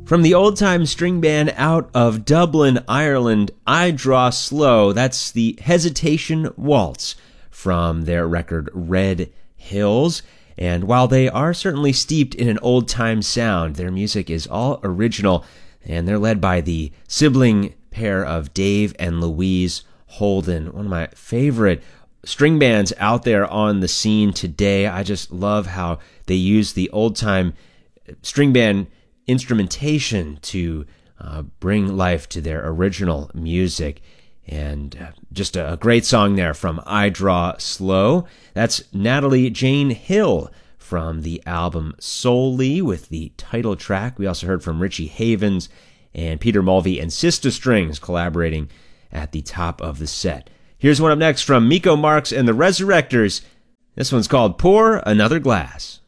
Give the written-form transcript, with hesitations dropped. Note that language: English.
From the old-time string band out of Dublin, Ireland, I Draw Slow. That's the Hesitation Waltz from their record Red Hills. And while they are certainly steeped in an old-time sound, their music is all original, and they're led by the sibling pair of Dave and Louise Holden, one of my favorite string bands out there on the scene today. I just love how they use the old-time string band instrumentation to bring life to their original music. And just a great song there from I Draw Slow. That's Natalie Jane Hill from the album Solely with the title track. We also heard from Richie Havens and Peter Mulvey and Sister Strings collaborating at the top of the set. Here's one up next from Miko Marks and the Resurrectors. This one's called Pour Another Glass.